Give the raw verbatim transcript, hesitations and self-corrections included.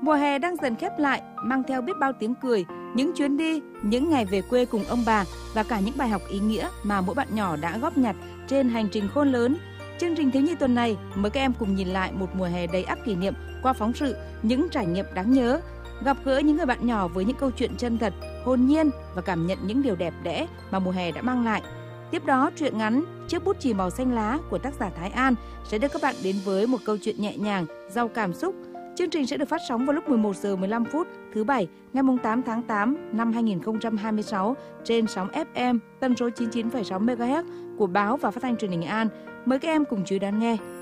Mùa hè đang dần khép lại, mang theo biết bao tiếng cười, những chuyến đi, những ngày về quê cùng ông bà và cả những bài học ý nghĩa mà mỗi bạn nhỏ đã góp nhặt trên hành trình khôn lớn. Chương trình Thiếu nhi tuần này mời các em cùng nhìn lại một mùa hè đầy ắp kỷ niệm qua phóng sự những trải nghiệm đáng nhớ, gặp gỡ những người bạn nhỏ với những câu chuyện chân thật, hồn nhiên và cảm nhận những điều đẹp đẽ mà mùa hè đã mang lại. Tiếp đó, truyện ngắn Chiếc bút chì màu xanh lá của tác giả Thái An sẽ đưa các bạn đến với một câu chuyện nhẹ nhàng, giàu cảm xúc. Chương trình sẽ được phát sóng vào lúc mười một giờ mười lăm phút thứ Bảy ngày tám tháng tám năm hai nghìn không trăm hai mươi sáu trên sóng ép em tần số chín mươi chín phẩy sáu mê ga héc của báo và phát thanh truyền hình An. Mời các em cùng chú ý đón nghe.